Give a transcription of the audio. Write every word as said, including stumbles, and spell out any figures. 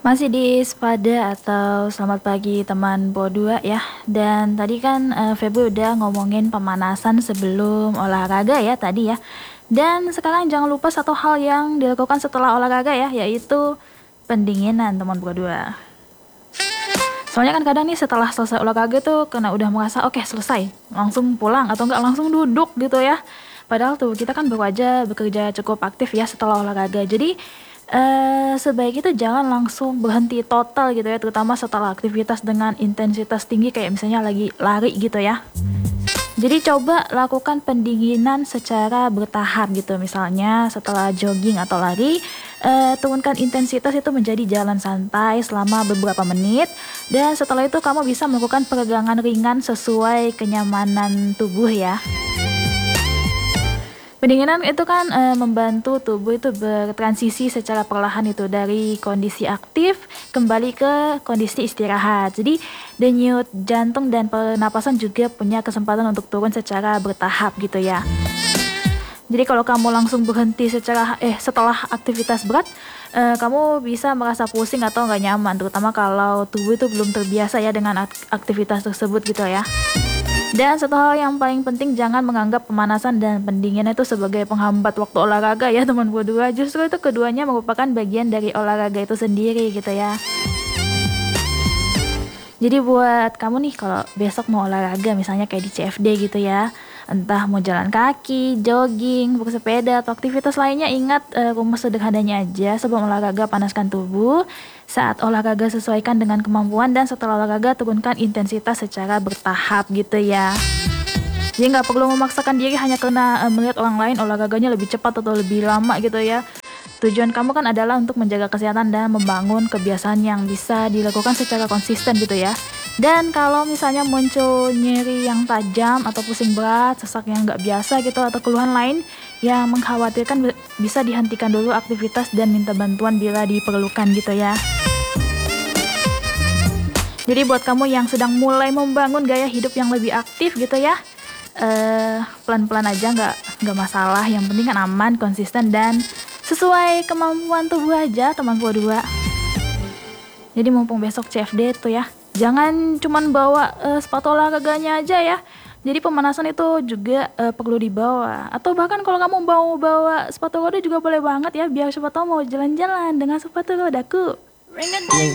Masih di Sepada atau selamat pagi teman Po dua ya. Dan tadi kan eh, Febri udah ngomongin pemanasan sebelum olahraga ya tadi ya. Dan sekarang jangan lupa satu hal yang dilakukan setelah olahraga ya, yaitu pendinginan teman Po dua. Soalnya kan kadang nih setelah selesai olahraga tuh karena udah merasa oke selesai, langsung pulang atau enggak langsung duduk gitu ya. Padahal tuh kita kan baru aja bekerja cukup aktif ya setelah olahraga. Jadi eh sebaik itu jangan langsung berhenti total gitu ya, terutama setelah aktivitas dengan intensitas tinggi kayak misalnya lagi lari gitu ya. Jadi coba lakukan pendinginan secara bertahap gitu. Misalnya setelah jogging atau lari, eh, turunkan intensitas itu menjadi jalan santai selama beberapa menit. Dan setelah itu kamu bisa melakukan peregangan ringan sesuai kenyamanan tubuh ya. Pendinginan itu kan e, membantu tubuh itu bertransisi secara perlahan itu dari kondisi aktif kembali ke kondisi istirahat. Jadi denyut jantung dan pernapasan juga punya kesempatan untuk turun secara bertahap gitu ya. Jadi kalau kamu langsung berhenti secara eh setelah aktivitas berat, e, kamu bisa merasa pusing atau nggak nyaman, terutama kalau tubuh itu belum terbiasa ya dengan aktivitas tersebut gitu ya. Dan satu hal yang paling penting, jangan menganggap pemanasan dan pendinginan itu sebagai penghambat waktu olahraga ya teman berdua. Justru itu keduanya merupakan bagian dari olahraga itu sendiri gitu ya. Jadi buat kamu nih kalau besok mau olahraga misalnya kayak di C F D gitu ya, entah mau jalan kaki, jogging, bersepeda atau aktivitas lainnya, ingat uh, rumus sederhananya aja. Sebelum olahraga panaskan tubuh, saat olahraga sesuaikan dengan kemampuan, dan setelah olahraga turunkan intensitas secara bertahap gitu ya. Jadi nggak perlu memaksakan diri hanya karena uh, melihat orang lain olahraganya lebih cepat atau lebih lama gitu ya. Tujuan kamu kan adalah untuk menjaga kesehatan dan membangun kebiasaan yang bisa dilakukan secara konsisten gitu ya. Dan kalau misalnya muncul nyeri yang tajam atau pusing berat, sesak yang nggak biasa gitu, atau keluhan lain yang mengkhawatirkan, bisa dihentikan dulu aktivitas dan minta bantuan bila diperlukan gitu ya. Jadi buat kamu yang sedang mulai membangun gaya hidup yang lebih aktif gitu ya, uh, pelan-pelan aja, nggak nggak masalah. Yang penting kan aman, konsisten, dan sesuai kemampuan tubuh aja teman Po dua. Jadi mumpung besok C F D tuh ya, jangan cuman bawa uh, sepatu olahraganya aja ya. Jadi pemanasan itu juga uh, perlu dibawa. Atau bahkan kalau kamu mau bawa sepatu roda juga boleh banget ya, biar siapa tahu mau jalan-jalan dengan sepatu rodaku.